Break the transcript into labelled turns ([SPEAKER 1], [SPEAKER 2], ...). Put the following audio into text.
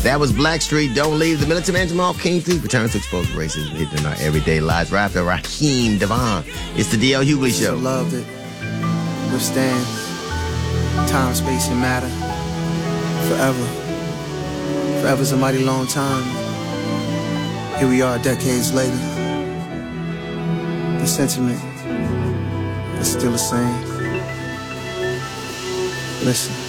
[SPEAKER 1] That was Blackstreet, Don't Leave. The Militant Man Jamal King 3 returns to expose racism hidden in our everyday lives. Right after Raheem Devon. It's the D.L. Hughley Show.
[SPEAKER 2] Love that withstands time, space, and matter forever. Forever's a mighty long time. Here we are decades later. The sentiment is still the same. Listen.